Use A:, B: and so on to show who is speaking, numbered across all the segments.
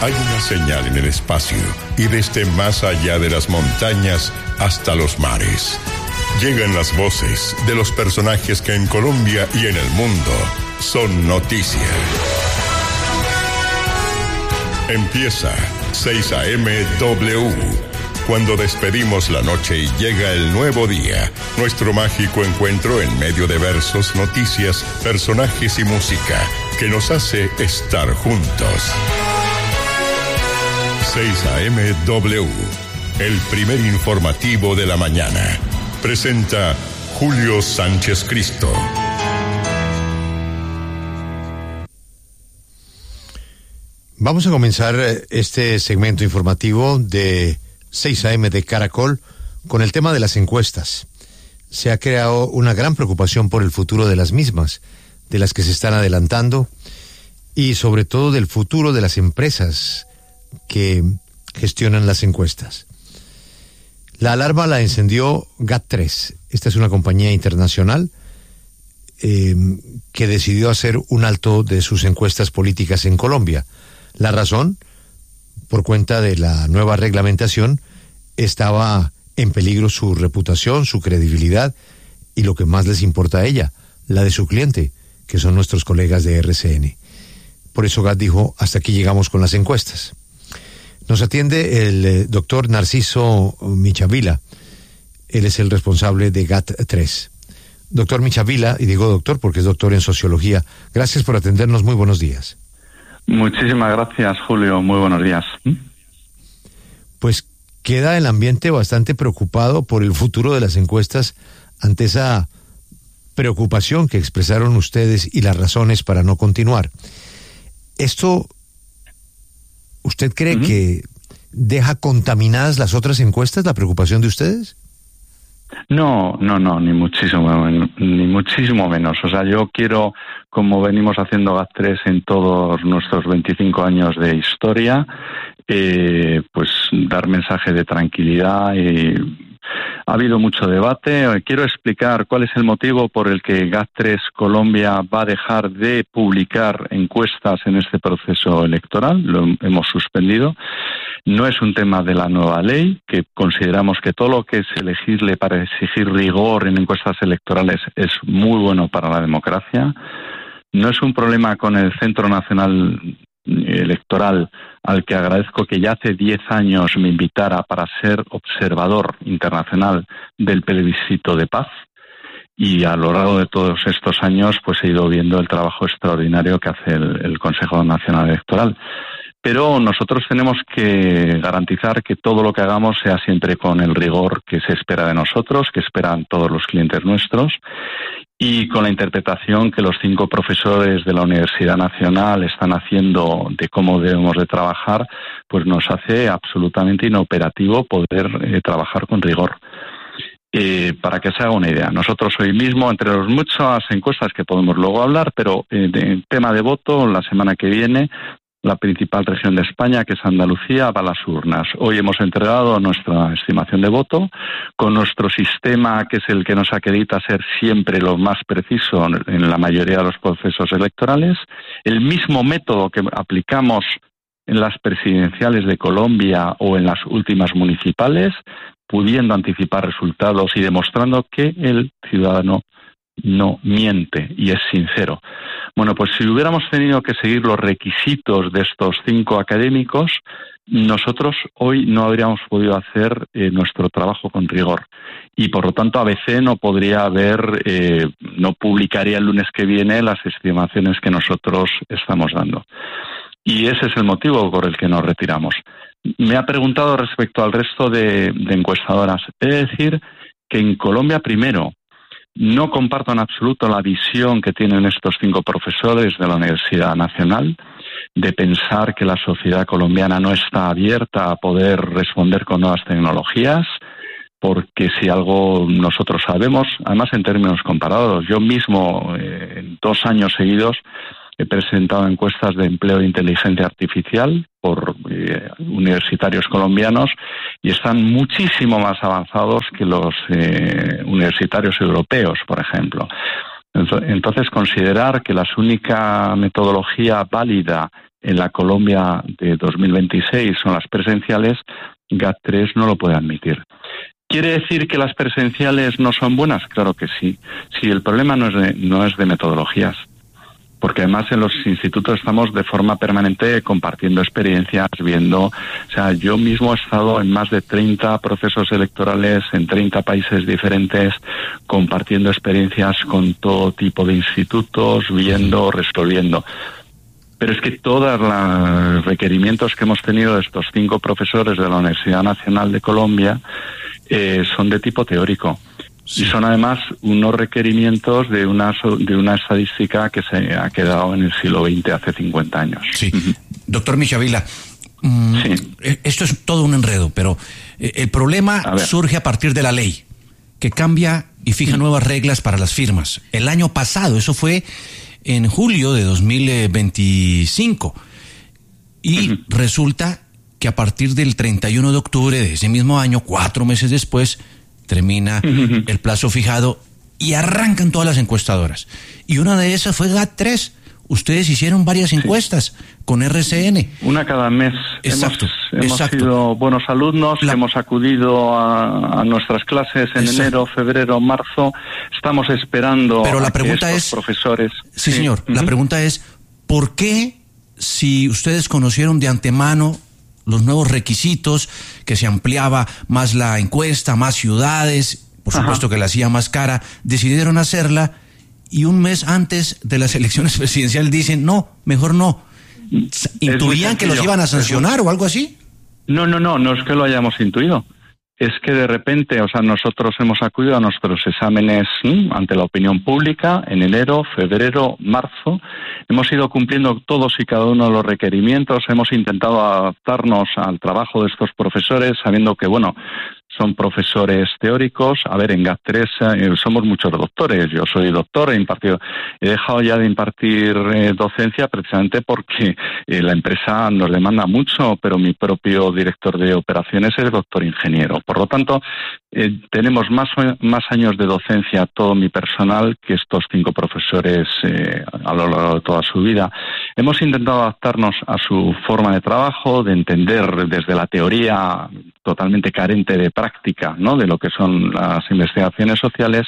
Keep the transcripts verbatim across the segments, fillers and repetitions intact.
A: Hay una señal en el espacio y desde más allá de las montañas hasta los mares. Llegan las voces de los personajes que en Colombia y en el mundo son noticia. Empieza seis A M W. Cuando despedimos la noche y llega el nuevo día, nuestro mágico encuentro en medio de versos, noticias, personajes y música que nos hace estar juntos. seis A M W, el primer informativo de la mañana. Presenta Julio Sánchez Cristo.
B: Vamos a comenzar este segmento informativo de seis A M de Caracol con el tema de las encuestas. Se ha creado una gran preocupación por el futuro de las mismas, de las que se están adelantando y sobre todo del futuro de las empresas que gestionan las encuestas. La alarma la encendió G A T tres. Esta es una compañía internacional eh, que decidió hacer un alto de sus encuestas políticas en Colombia. La razón, por cuenta de la nueva reglamentación, estaba en peligro su reputación, su credibilidad y lo que más les importa a ella, la de su cliente, que son nuestros colegas de R C N. Por eso G A T dijo, hasta aquí llegamos con las encuestas. Nos atiende el eh, doctor Narciso Michavila. Él es el responsable de G A T tres. Doctor Michavila, y digo doctor porque es doctor en sociología, gracias por atendernos, muy buenos días.
C: Muchísimas gracias, Julio, muy buenos días.
B: Pues queda el ambiente bastante preocupado por el futuro de las encuestas ante esa preocupación que expresaron ustedes y las razones para no continuar. Esto, ¿usted cree uh-huh. que deja contaminadas las otras encuestas, la preocupación de ustedes?
C: No, no, no, ni muchísimo, ni muchísimo menos. O sea, yo quiero, como venimos haciendo G A T tres en todos nuestros veinticinco años de historia, eh, pues dar mensaje de tranquilidad. Y ha habido mucho debate. Quiero explicar cuál es el motivo por el que G A T tres Colombia va a dejar de publicar encuestas en este proceso electoral. Lo hemos suspendido. No es un tema de la nueva ley, que consideramos que todo lo que es elegirle para exigir rigor en encuestas electorales es muy bueno para la democracia. No es un problema con el Centro Nacional Electoral, al que agradezco que ya hace diez años me invitara para ser observador internacional del plebiscito de paz. Y a lo largo de todos estos años pues he ido viendo el trabajo extraordinario que hace el, el Consejo Nacional Electoral. Pero nosotros tenemos que garantizar que todo lo que hagamos sea siempre con el rigor que se espera de nosotros, que esperan todos los clientes nuestros, y con la interpretación que los cinco profesores de la Universidad Nacional están haciendo de cómo debemos de trabajar, pues nos hace absolutamente inoperativo poder eh, trabajar con rigor. Eh, para que se haga una idea, nosotros hoy mismo, entre las muchas encuestas que podemos luego hablar, pero eh, de tema de voto, la semana que viene, la principal región de España, que es Andalucía, va a las urnas. Hoy hemos entregado nuestra estimación de voto con nuestro sistema, que es el que nos acredita ser siempre lo más preciso en la mayoría de los procesos electorales. El mismo método que aplicamos en las presidenciales de Colombia o en las últimas municipales, pudiendo anticipar resultados y demostrando que el ciudadano no miente y es sincero. Bueno, pues si hubiéramos tenido que seguir los requisitos de estos cinco académicos, nosotros hoy no habríamos podido hacer eh, nuestro trabajo con rigor. Y por lo tanto A B C no podría haber, eh, no publicaría el lunes que viene las estimaciones que nosotros estamos dando. Y ese es el motivo por el que nos retiramos. Me ha preguntado respecto al resto de, de encuestadoras. He de decir que en Colombia, primero, no comparto en absoluto la visión que tienen estos cinco profesores de la Universidad Nacional de pensar que la sociedad colombiana no está abierta a poder responder con nuevas tecnologías, porque si algo nosotros sabemos, además en términos comparados, yo mismo eh, en dos años seguidos he presentado encuestas de empleo de inteligencia artificial por eh, universitarios colombianos y están muchísimo más avanzados que los eh, universitarios europeos, por ejemplo. Entonces, considerar que la única metodología válida en la Colombia de dos mil veintiséis son las presenciales, G A T tres no lo puede admitir. ¿Quiere decir que las presenciales no son buenas? Claro que sí. Sí, el problema no es de, no es de metodologías, porque además en los institutos estamos de forma permanente compartiendo experiencias, viendo... O sea, yo mismo he estado en más de treinta procesos electorales en treinta países diferentes, compartiendo experiencias con todo tipo de institutos, viendo, resolviendo. Pero es que todos los requerimientos que hemos tenido de estos cinco profesores de la Universidad Nacional de Colombia eh, son de tipo teórico. Sí. Y son además unos requerimientos de una de una estadística que se ha quedado en el siglo veinte, hace cincuenta años.
D: Sí. Uh-huh. Doctor Michavila, mmm, sí. esto es todo un enredo, pero el problema a surge a partir de la ley, que cambia y fija nuevas reglas para las firmas. El año pasado, eso fue en julio de dos mil veinticinco, y uh-huh. resulta que a partir del treinta y uno de octubre de ese mismo año, cuatro meses después, termina uh-huh. el plazo fijado y arrancan todas las encuestadoras. Y una de esas fue G A T tres. Ustedes hicieron varias encuestas sí. con R C N.
C: Una cada mes.
D: Exacto.
C: Hemos, hemos
D: exacto.
C: sido buenos alumnos, La... hemos acudido a, a nuestras clases en exacto. enero, febrero, marzo. Estamos esperando
D: Pero la
C: a
D: pregunta
C: que estos
D: es,
C: profesores...
D: Sí, sí. señor. Uh-huh. La pregunta es, ¿por qué, si ustedes conocieron de antemano los nuevos requisitos, que se ampliaba más la encuesta, más ciudades, por supuesto Ajá. que la hacía más cara, decidieron hacerla y un mes antes de las elecciones presidenciales dicen, no, mejor no? ¿Intuían que los iban a sancionar o algo así?
C: No, no, no, no es que lo hayamos intuido. Es que de repente, o sea, nosotros hemos acudido a nuestros exámenes ¿sí? ante la opinión pública en enero, febrero, marzo. Hemos ido cumpliendo todos y cada uno de los requerimientos. Hemos intentado adaptarnos al trabajo de estos profesores, sabiendo que, bueno, son profesores teóricos. A ver, en G A T tres eh, somos muchos doctores. Yo soy doctor, he impartido, he dejado ya de impartir eh, docencia precisamente porque eh, la empresa nos demanda mucho, pero mi propio director de operaciones es doctor ingeniero. Por lo tanto, eh, tenemos más, más años de docencia todo mi personal que estos cinco profesores eh, a lo largo de toda su vida. Hemos intentado adaptarnos a su forma de trabajo, de entender desde la teoría totalmente carente de práctica, ¿no?, de lo que son las investigaciones sociales,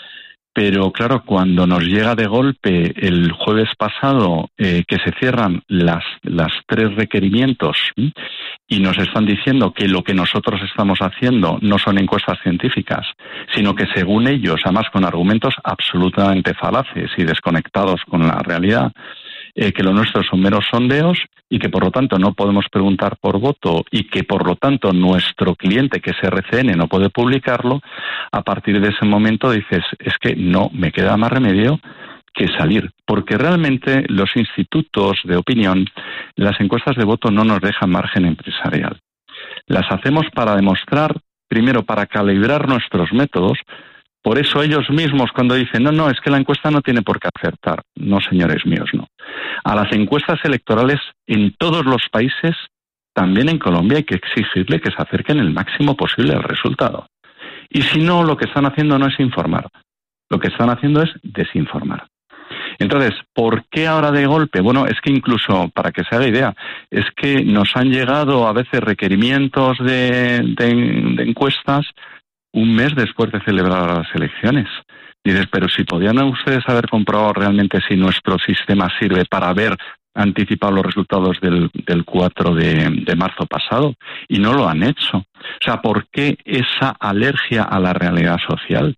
C: pero claro, cuando nos llega de golpe el jueves pasado eh, que se cierran las, las tres requerimientos ¿sí? y nos están diciendo que lo que nosotros estamos haciendo no son encuestas científicas, sino que según ellos, además con argumentos absolutamente falaces y desconectados con la realidad, Eh, que lo nuestro son meros sondeos y que por lo tanto no podemos preguntar por voto y que por lo tanto nuestro cliente, que es R C N, no puede publicarlo, a partir de ese momento dices, es que no me queda más remedio que salir, porque realmente los institutos de opinión, las encuestas de voto no nos dejan margen empresarial. Las hacemos para demostrar, primero para calibrar nuestros métodos. Por eso ellos mismos cuando dicen, no, no, es que la encuesta no tiene por qué acertar. No, señores míos, no. A las encuestas electorales en todos los países, también en Colombia, hay que exigirle que se acerquen el máximo posible al resultado. Y si no, lo que están haciendo no es informar. Lo que están haciendo es desinformar. Entonces, ¿por qué ahora de golpe? Bueno, es que incluso, para que se haga idea, es que nos han llegado a veces requerimientos de, de, de encuestas un mes después de celebrar las elecciones. Dices, pero si podían ustedes haber comprobado realmente si nuestro sistema sirve para haber anticipado los resultados del, del cuatro de marzo pasado, y no lo han hecho. O sea, ¿por qué esa alergia a la realidad social?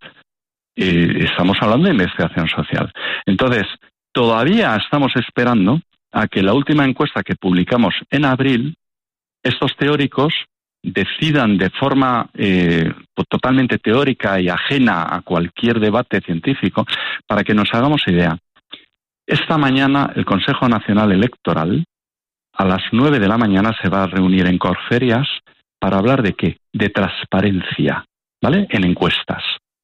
C: Eh, estamos hablando de investigación social. Entonces, todavía estamos esperando a que la última encuesta que publicamos en abril, estos teóricos decidan de forma eh, totalmente teórica y ajena a cualquier debate científico, para que nos hagamos idea. Esta mañana el Consejo Nacional Electoral a las nueve de la mañana se va a reunir en Corferias para hablar de qué, de transparencia, ¿vale?, en encuestas.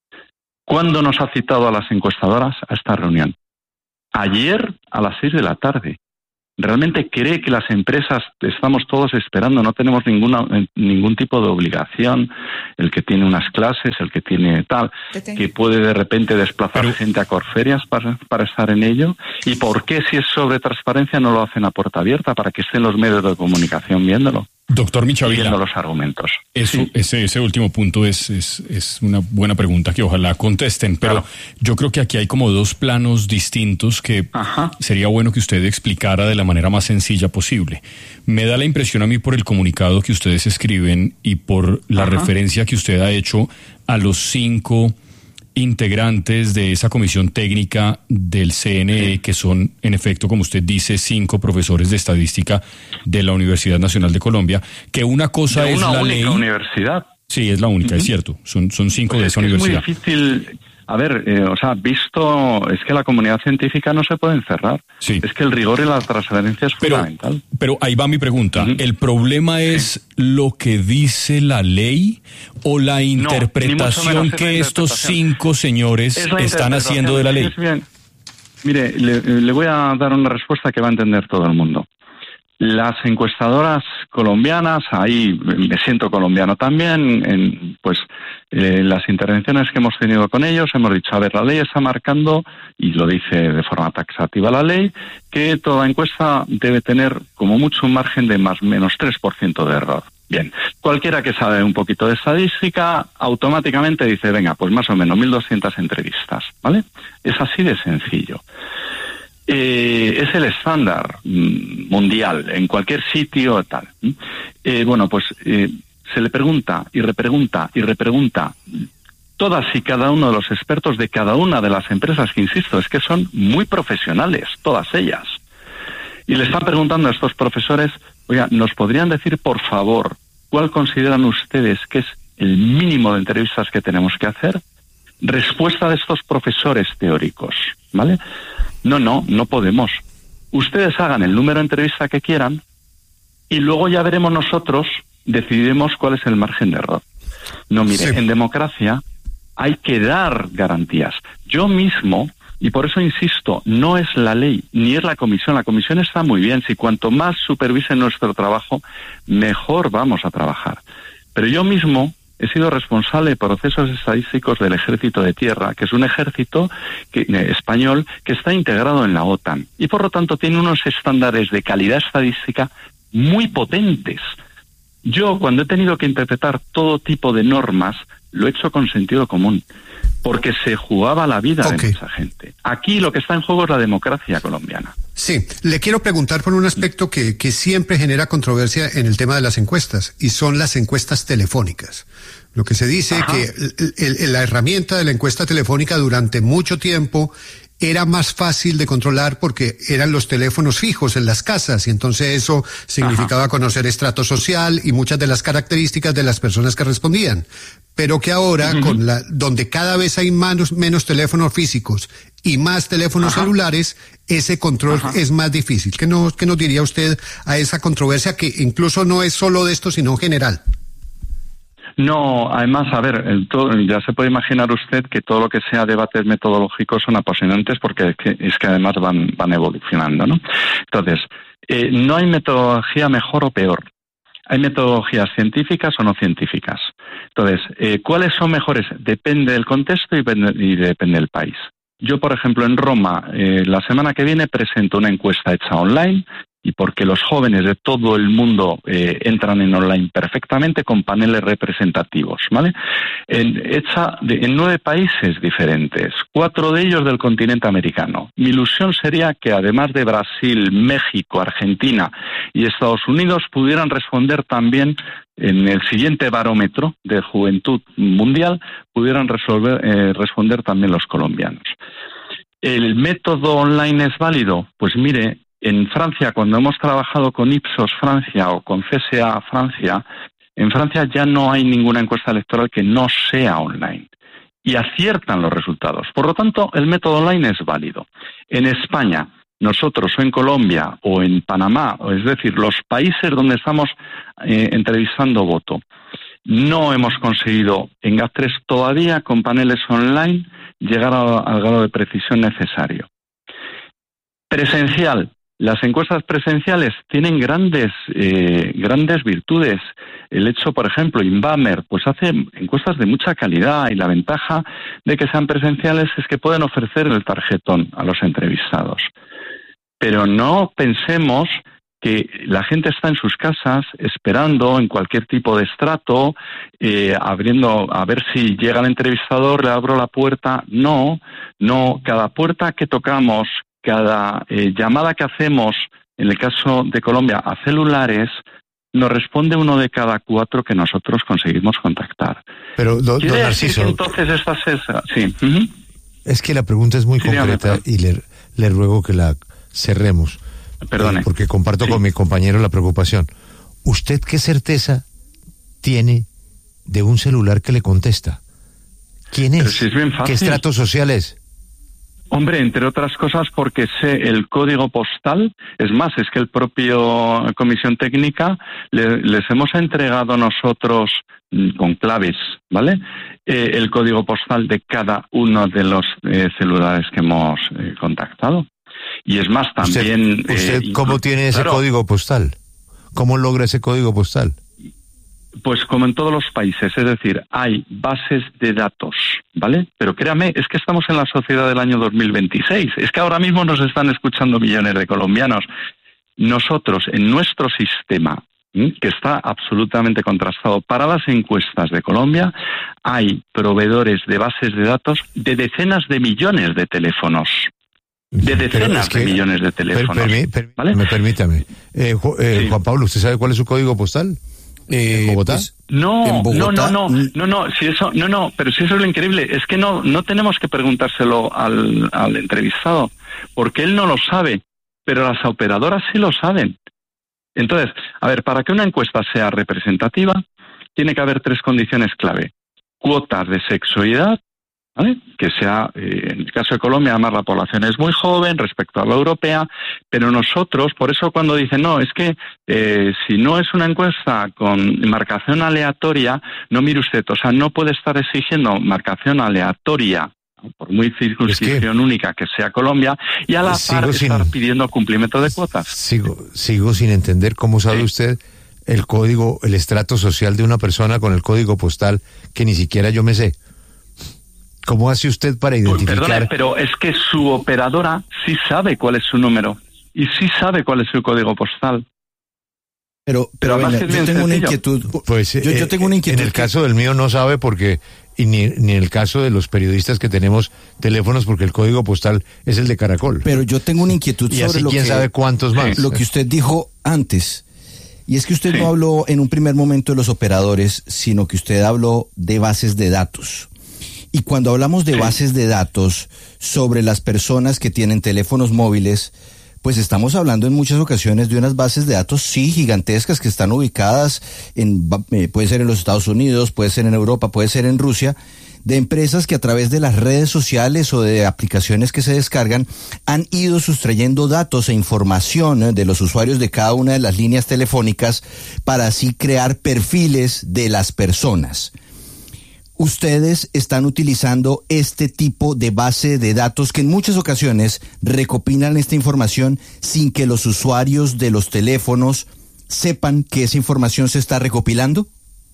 C: ¿Cuándo nos ha citado a las encuestadoras a esta reunión? Ayer a las seis de la tarde. realmente cree que las empresas estamos todos esperando, no tenemos ninguna ningún tipo de obligación, el que tiene unas clases, el que tiene tal, que puede de repente desplazar Pero... gente a Corferias para, para estar en ello? ¿Y por qué, si es sobre transparencia, no lo hacen a puerta abierta para que estén los medios de comunicación viéndolo?
E: Doctor Michavila,
C: viendo los argumentos.
E: Eso,
C: sí.
E: ese, ese último punto es, es, es una buena pregunta que ojalá contesten, pero claro. Yo creo que aquí hay como dos planos distintos que Ajá. sería bueno que usted explicara de la manera más sencilla posible. Me da la impresión a mí por el comunicado que ustedes escriben y por la Ajá. referencia que usted ha hecho a los cinco integrantes de esa comisión técnica del C N E, sí. que son, en efecto, como usted dice, cinco profesores de estadística de la Universidad Nacional de Colombia, que una cosa
C: de
E: es
C: una
E: la
C: única
E: ley...
C: universidad.
E: Sí, es la única, uh-huh. es cierto, son, son cinco pues de esa
C: es
E: universidad.
C: Es muy difícil... A ver, eh, o sea, visto, es que la comunidad científica no se puede encerrar. Sí. Es que el rigor y la transparencia es
E: pero,
C: fundamental.
E: Pero ahí va mi pregunta. Uh-huh. ¿El problema es sí. lo que dice la ley o la interpretación no, que estos cinco señores están haciendo de la ley?
C: Bien. Mire, le, le voy a dar una respuesta que va a entender todo el mundo. Las encuestadoras colombianas, ahí me siento colombiano también, en, pues eh, las intervenciones que hemos tenido con ellos, hemos dicho, a ver, la ley está marcando, y lo dice de forma taxativa la ley, que toda encuesta debe tener como mucho un margen de más o menos tres por ciento de error. Bien, cualquiera que sabe un poquito de estadística, automáticamente dice, venga, pues más o menos mil doscientas entrevistas, ¿vale? Es así de sencillo. Eh, es el estándar mundial, en cualquier sitio tal. Eh, bueno, pues eh, se le pregunta y repregunta y repregunta todas y cada uno de los expertos de cada una de las empresas, que insisto, es que son muy profesionales, todas ellas. Y le están preguntando a estos profesores, oiga, ¿nos podrían decir, por favor, cuál consideran ustedes que es el mínimo de entrevistas que tenemos que hacer? Respuesta de estos profesores teóricos, ¿vale? No, no, no podemos. Ustedes hagan el número de entrevista que quieran y luego ya veremos nosotros, decidiremos cuál es el margen de error. No, mire, sí. En democracia hay que dar garantías. Yo mismo, y por eso insisto, no es la ley, ni es la comisión. La comisión está muy bien. Si cuanto más supervisen nuestro trabajo, mejor vamos a trabajar. Pero yo mismo he sido responsable de procesos estadísticos del Ejército de Tierra, que es un ejército que, eh, español que está integrado en la OTAN y por lo tanto tiene unos estándares de calidad estadística muy potentes. Yo, cuando he tenido que interpretar todo tipo de normas, lo he hecho con sentido común, porque se jugaba la vida okay. de mucha gente. Aquí lo que está en juego es la democracia colombiana.
B: Sí, le quiero preguntar por un aspecto que, que siempre genera controversia en el tema de las encuestas, y son las encuestas telefónicas. Lo que se dice Ajá. que el, el, la herramienta de la encuesta telefónica durante mucho tiempo era más fácil de controlar porque eran los teléfonos fijos en las casas, y entonces eso significaba Ajá. conocer estrato social y muchas de las características de las personas que respondían. Pero que ahora, uh-huh. con la, donde cada vez hay manos, menos teléfonos físicos y más teléfonos Ajá. celulares, ese control Ajá. es más difícil. ¿Qué nos, qué nos diría usted a esa controversia que incluso no es solo de esto, sino general?
C: No, además, a ver, el todo, ya se puede imaginar usted que todo lo que sea debates metodológicos son apasionantes porque es que, es que además van, van evolucionando, ¿no? Entonces, eh, no hay metodología mejor o peor. Hay metodologías científicas o no científicas. Entonces, eh, ¿cuáles son mejores? Depende del contexto y depende, y depende del país. Yo, por ejemplo, en Roma, eh, la semana que viene presento una encuesta hecha online, y porque los jóvenes de todo el mundo eh, entran en online perfectamente con paneles representativos, ¿vale? En, hecha de, en nueve países diferentes, cuatro de ellos del continente americano. Mi ilusión sería que además de Brasil, México, Argentina y Estados Unidos pudieran responder también en el siguiente barómetro de juventud mundial, pudieran resolver, eh, responder también los colombianos. ¿El método online es válido? Pues mire, en Francia, cuando hemos trabajado con Ipsos Francia o con C S A Francia, en Francia ya no hay ninguna encuesta electoral que no sea online y aciertan los resultados. Por lo tanto, el método online es válido. En España, nosotros o en Colombia o en Panamá, es decir, los países donde estamos eh, entrevistando voto, no hemos conseguido en GAT tres todavía con paneles online llegar a, al grado de precisión necesario. Presencial. Las encuestas presenciales tienen grandes eh, grandes virtudes. El hecho, por ejemplo, Inbamer, pues hace encuestas de mucha calidad, y la ventaja de que sean presenciales es que pueden ofrecer el tarjetón a los entrevistados. Pero no pensemos que la gente está en sus casas esperando en cualquier tipo de estrato, eh, abriendo a ver si llega el entrevistador, le abro la puerta. No, no, cada puerta que tocamos, cada eh, llamada que hacemos, en el caso de Colombia, a celulares, nos responde uno de cada cuatro que nosotros conseguimos contactar.
B: Pero, do,
C: ¿Quiere
B: don
C: decir
B: Narciso,
C: que entonces esta cesa? Sí. Uh-huh.
B: Es que la pregunta es muy
C: Sí,
B: concreta
C: dígame,
B: y le, le ruego que la cerremos.
C: Perdone.
B: Eh, porque comparto sí. con mi compañero la preocupación. ¿Usted qué certeza tiene de un celular que le contesta? ¿Quién es?
C: Si es bien fácil.
B: ¿Qué estrato social es?
C: Hombre, entre otras cosas porque sé el código postal. Es más, es que el propio Comisión Técnica le, les hemos entregado nosotros con claves, ¿vale? Eh, el código postal de cada uno de los eh, celulares que hemos eh, contactado. Y es más, también...
B: ¿Usted, usted
C: eh,
B: cómo tiene ese
C: claro,
B: código postal? ¿Cómo logra ese código postal?
C: Pues como en todos los países, es decir, hay bases de datos, ¿vale? Pero créame, es que estamos en la sociedad del año dos mil veintiséis, es que ahora mismo nos están escuchando millones de colombianos. Nosotros, en nuestro sistema, ¿sí?, que está absolutamente contrastado para las encuestas de Colombia, hay proveedores de bases de datos de decenas de millones de teléfonos. De decenas es que, de millones de teléfonos.
B: Per, per, per, ¿vale? Me permítame. Eh, eh, sí. Juan Pablo, ¿usted sabe cuál es su código postal?
F: Eh,
B: ¿En Bogotá?
F: Pues,
C: no,
F: ¿en Bogotá?
C: no, no, no, no, no, si eso, no, no, pero si eso es lo increíble, es que no, no tenemos que preguntárselo al, al entrevistado, porque él no lo sabe, pero las operadoras sí lo saben. Entonces, a ver, para que una encuesta sea representativa, tiene que haber tres condiciones clave: cuotas de sexo y edad, ¿vale? Que sea, eh, en el caso de Colombia, además la población es muy joven respecto a la europea, pero nosotros, por eso cuando dicen, no, es que eh, si no es una encuesta con marcación aleatoria, no, mire usted, o sea, no puede estar exigiendo marcación aleatoria, por muy circunscripción es que, única que sea Colombia, y a la par sin, estar pidiendo cumplimiento de cuotas.
B: Sigo, sigo sin entender cómo sabe sí. usted el código, el estrato social de una persona con el código postal que ni siquiera yo me sé. ¿Cómo hace usted para identificar?
C: Pues perdone, pero es que su operadora sí sabe cuál es su número y sí sabe cuál es su código postal.
F: Pero, pero, pero venga, yo tengo sencillo. una inquietud.
B: Pues yo, yo tengo una inquietud. En el que... caso del mío no sabe porque, y ni, ni en el caso de los periodistas que tenemos teléfonos, porque el código postal es el de Caracol.
F: Pero yo tengo una inquietud
B: y
F: sobre
B: así
F: lo
B: quién
F: que,
B: sabe cuántos más.
F: Lo que usted dijo antes. Y es que usted
C: sí.
F: no habló en un primer momento de los operadores, sino que usted habló de bases de datos. Y cuando hablamos de sí. bases de datos sobre las personas que tienen teléfonos móviles, pues estamos hablando en muchas ocasiones de unas bases de datos, sí, gigantescas, que están ubicadas en, eh, puede ser en los Estados Unidos, puede ser en Europa, puede ser en Rusia, de empresas que a través de las redes sociales o de aplicaciones que se descargan han ido sustrayendo datos e información eh, de los usuarios de cada una de las líneas telefónicas para así crear perfiles de las personas. Ustedes están utilizando este tipo de base de datos que en muchas ocasiones recopilan esta información sin que los usuarios de los teléfonos sepan que esa información se está recopilando.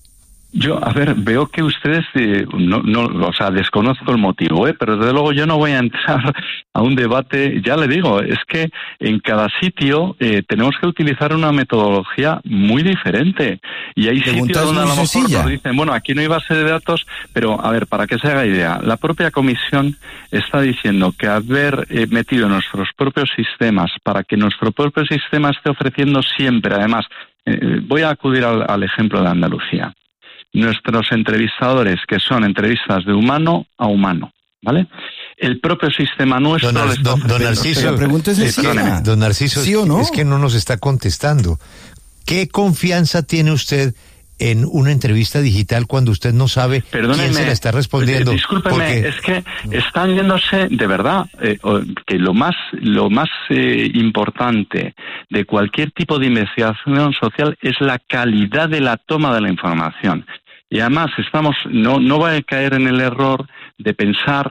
C: Yo, a ver, veo que ustedes, eh, no, no, o sea, desconozco el motivo, ¿eh? Pero desde luego yo no voy a entrar a un debate. Ya le digo, es que en cada sitio eh, tenemos que utilizar una metodología muy diferente. Y hay sitios donde a lo mejor nos dicen, bueno, aquí no hay base de datos, pero a ver, para que se haga idea, la propia comisión está diciendo que haber eh, metido nuestros propios sistemas para que nuestro propio sistema esté ofreciendo siempre, además, eh, voy a acudir al, al ejemplo de Andalucía. Nuestros entrevistadores, que son entrevistas de humano a humano, ¿vale? El propio sistema nuestro...
B: Don,
C: les
B: don, don Narciso,
F: la pregunta es
B: sí, don Narciso, ¿sí o no? Es que no nos está contestando. ¿Qué confianza tiene usted en una entrevista digital cuando usted no sabe Perdóneme, quién se la está respondiendo?
C: Eh, discúlpeme, porque... es que están yéndose, de verdad, eh, que lo más, lo más eh, importante de cualquier tipo de investigación social es la calidad de la toma de la información. Y además estamos, no, no va a caer en el error de pensar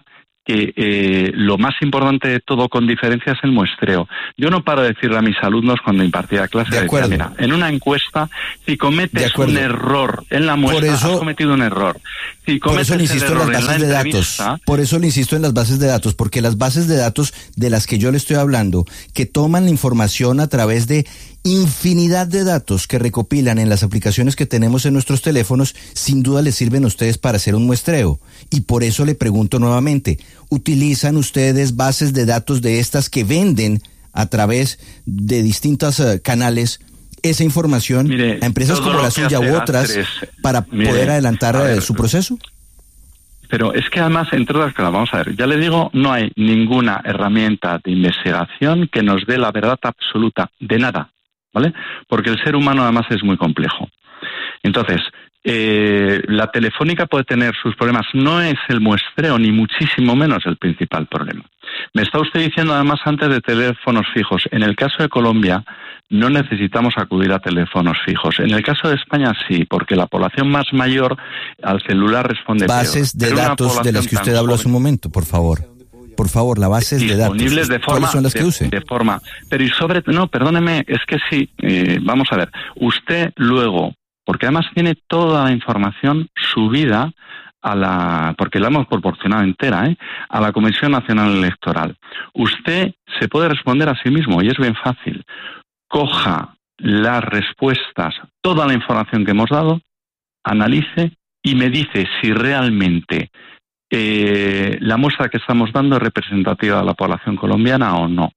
C: que eh, lo más importante de todo, con diferencia, es el muestreo. Yo no paro de decirle a mis alumnos cuando impartía clase,
F: de acuerdo.
C: Decía, mira, en una encuesta, si cometes un error en la muestra,
F: eso,
C: has cometido un error. Si
F: por eso le insisto en las bases de datos. Por eso le insisto en las bases de datos, porque las bases de datos de las que yo le estoy hablando, que toman la información a través de infinidad de datos que recopilan en las aplicaciones que tenemos en nuestros teléfonos, sin duda les sirven a ustedes para hacer un muestreo. Y por eso le pregunto nuevamente, ¿utilizan ustedes bases de datos de estas que venden a través de distintos uh, canales esa información mire, a empresas como la suya u otras tres, para mire, poder adelantar ver, su proceso?
C: Pero es que además, entre otras cosas, vamos a ver, ya le digo, no hay ninguna herramienta de investigación que nos dé la verdad absoluta de nada, ¿vale? Porque el ser humano además es muy complejo. Entonces, eh, la telefónica puede tener sus problemas, no es el muestreo, ni muchísimo menos el principal problema. Me está usted diciendo además antes de teléfonos fijos. En el caso de Colombia no necesitamos acudir a teléfonos fijos. En el caso de España sí, porque la población más mayor al celular responde
F: bases
C: peor.
F: de datos de las que usted habló hace un momento, por favor. Por favor, las bases de datos.
C: De forma,
F: ¿Cuáles son las que
C: de,
F: use?
C: De forma, pero y sobre, no, perdóneme, es que sí, eh, vamos a ver, usted luego, porque además tiene toda la información subida a la, porque la hemos proporcionado entera, ¿eh? a la Comisión Nacional Electoral. Usted se puede responder a sí mismo y es bien fácil. Coja las respuestas, toda la información que hemos dado, analice y me dice si realmente eh, la muestra que estamos dando es representativa de la población colombiana o no.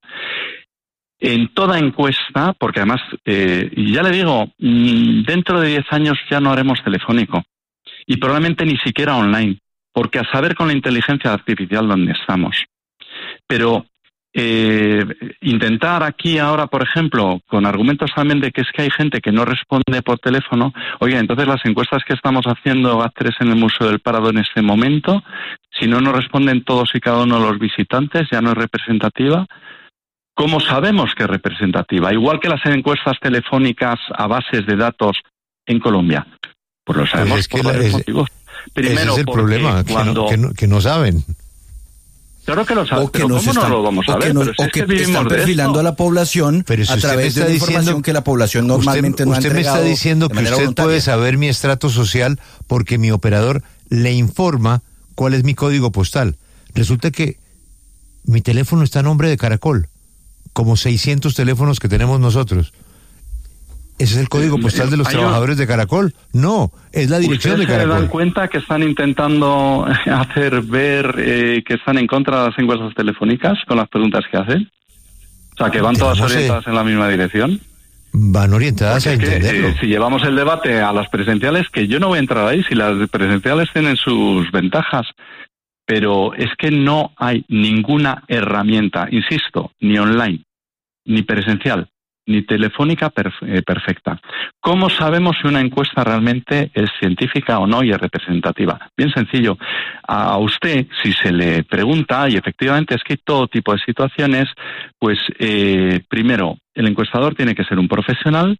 C: En toda encuesta, porque además, eh, ya le digo, dentro de diez años ya no haremos telefónico. Y probablemente ni siquiera online, porque a saber con la inteligencia artificial dónde estamos. Pero eh, intentar aquí ahora, por ejemplo, con argumentos también de que es que hay gente que no responde por teléfono, oye, entonces las encuestas que estamos haciendo G A C tres en el Museo del Prado en este momento, si no nos responden todos y cada uno de los visitantes, ya no es representativa. ¿Cómo sabemos que es representativa? Igual que las encuestas telefónicas a bases de datos en Colombia. Pues lo sabemos pues es por varios motivos. Primero,
B: ese es el problema,
C: cuando...
B: que, no, que, no, que no saben.
C: Claro que lo saben, pero ¿cómo
F: están,
C: no lo vamos a ver?
F: O que, nos,
C: pero si
F: o
C: es
F: que,
C: que
F: están perfilando a la población
B: pero si
F: a través de la información diciendo,
B: que
F: la población normalmente
B: usted,
F: no ha
B: entregado. Usted me está diciendo que usted voluntaria. puede saber mi estrato social porque mi operador le informa cuál es mi código postal. Resulta que mi teléfono está a nombre de Caracol, como seiscientos teléfonos que tenemos nosotros. ¿Ese es el código postal de los Hay trabajadores un... de Caracol? No, es la dirección de Caracol.
C: ¿Ustedes se dan cuenta que están intentando hacer ver eh, que están en contra de las encuestas telefónicas con las preguntas que hacen? O sea, que van todas no orientadas sé. en la misma dirección.
B: Van orientadas Porque a entenderlo.
C: Que, eh, si llevamos el debate a las presenciales, que yo no voy a entrar ahí, si las presenciales tienen sus ventajas, pero es que no hay ninguna herramienta, insisto, ni online, ni presencial, ni telefónica perf- eh, perfecta. ¿Cómo sabemos si una encuesta realmente es científica o no y es representativa? Bien sencillo. A usted, si se le pregunta, y efectivamente es que hay todo tipo de situaciones, pues eh, primero, el encuestador tiene que ser un profesional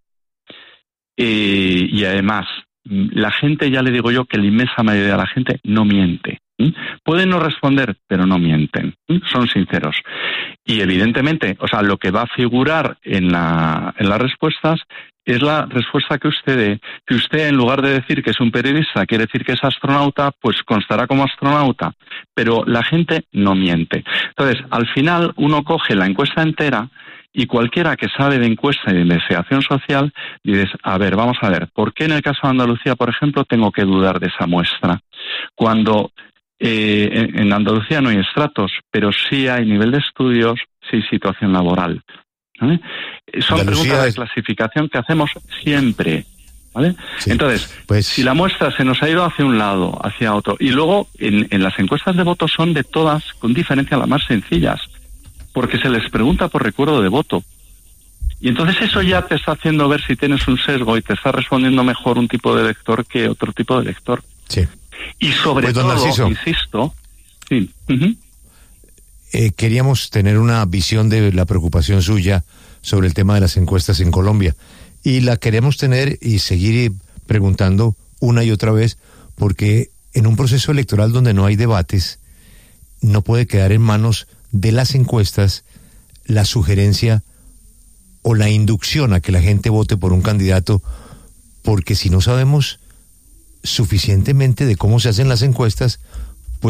C: eh, y además la gente, ya le digo yo, que la inmensa mayoría de la gente no miente. Pueden no responder, pero no mienten, son sinceros. Y evidentemente, o sea, lo que va a figurar en, la, en las respuestas es la respuesta que usted dé. Que usted, en lugar de decir que es un periodista, quiere decir que es astronauta, pues constará como astronauta. Pero la gente no miente. Entonces, al final, uno coge la encuesta entera y cualquiera que sabe de encuesta y de investigación social, dices, a ver, vamos a ver, ¿por qué en el caso de Andalucía, por ejemplo, tengo que dudar de esa muestra? Cuando Eh, en, en Andalucía no hay estratos, pero sí hay nivel de estudios, sí hay situación laboral. ¿Vale? Son Andalucía preguntas de clasificación que hacemos siempre. ¿Vale? Sí, Entonces, pues... si la muestra se nos ha ido hacia un lado, hacia otro, y luego en, en las encuestas de voto son de todas, con diferencia, las más sencillas, porque se les pregunta por recuerdo de voto. Y entonces eso ya te está haciendo ver si tienes un sesgo y te está respondiendo mejor un tipo de elector que otro tipo de elector.
B: Sí.
C: Y sobre pues, todo, Narciso, insisto, sí. Uh-huh.
B: eh, queríamos tener una visión de la preocupación suya sobre el tema de las encuestas en Colombia. Y la queremos tener y seguir preguntando una y otra vez, porque en un proceso electoral donde no hay debates, no puede quedar en manos de las encuestas la sugerencia o la inducción a que la gente vote por un candidato, porque si no sabemos suficientemente de cómo se hacen las encuestas,